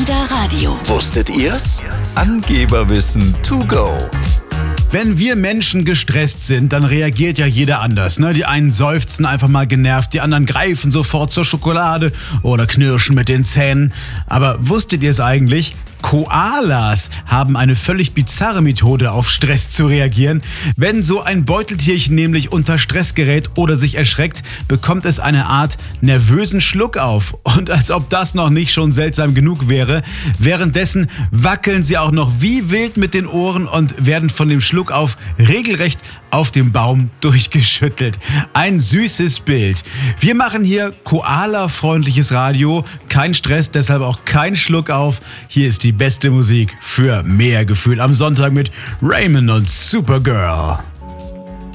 Alida Radio. Wusstet ihr's? Angeberwissen to go. Wenn wir Menschen gestresst sind, dann reagiert ja jeder anders. Ne? Die einen seufzen einfach mal genervt, die anderen greifen sofort zur Schokolade oder knirschen mit den Zähnen. Aber wusstet ihr es eigentlich? Koalas haben eine völlig bizarre Methode, auf Stress zu reagieren. Wenn so ein Beuteltierchen nämlich unter Stress gerät oder sich erschreckt, bekommt es eine Art nervösen Schluckauf. Und als ob das noch nicht schon seltsam genug wäre, währenddessen wackeln sie auch noch wie wild mit den Ohren und werden von dem Schluckauf regelrecht auf dem Baum durchgeschüttelt. Ein süßes Bild. Wir machen hier koala-freundliches Radio. Kein Stress, deshalb auch kein Schluckauf. Hier ist die beste Musik für mehr Gefühl am Sonntag mit Raymond und Supergirl.